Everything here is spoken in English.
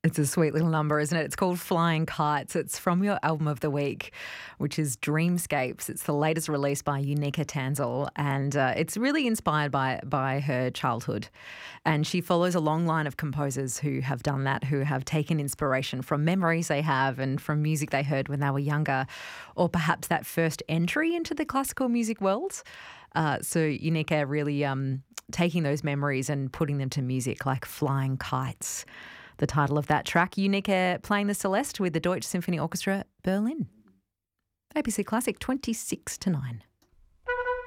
It's a sweet little number, isn't it? It's called Flying Kites. It's from your album of the week, which is Dreamscapes. It's the latest release by Unika Tanzel, and it's really inspired by her childhood. And she follows a long line of composers who have done that, who have taken inspiration from memories they have and from music they heard when they were younger, or perhaps that first entry into the classical music world. So Unika really taking those memories and putting them to music, like Flying Kites. The title of that track, Unika playing the Celeste with the Deutsche Symphony Orchestra Berlin. ABC Classic 26 to 9.